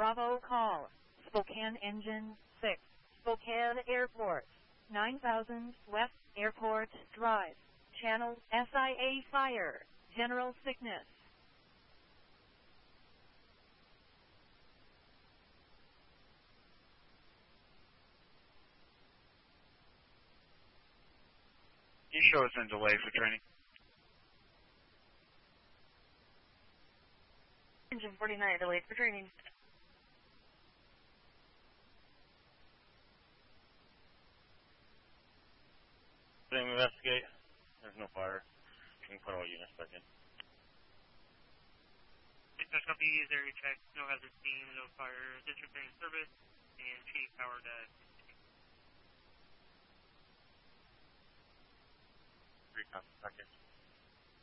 Bravo call. Spokane Engine 6. Spokane Airport. 9000 West Airport Drive. Channel SIA Fire. General Sickness. You show us in delay for training. Engine 49 delayed for training. Investigate. There's no fire. You can put all units back in. Dispatch copy, area check, no hazard seen, no fire, district in service, and chief power to continue. Recon, back in.